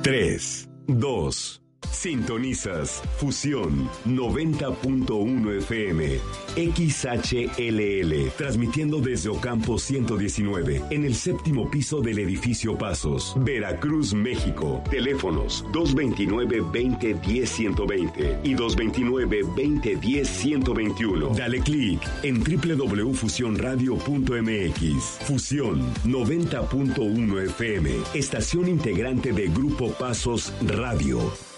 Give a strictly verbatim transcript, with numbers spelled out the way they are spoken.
tres, dos. Sintonizas Fusión noventa punto uno F M, X H L L, transmitiendo desde Ocampo ciento diecinueve, en el séptimo piso del edificio Pasos, Veracruz, México. Teléfonos dos veintinueve, veinte, diez, ciento veinte y dos veintinueve, veinte, diez, ciento veintiuno. Dale clic en doble u doble u doble u punto fusión radio punto m x. Fusión noventa punto uno F M, estación integrante de Grupo Pasos Radio.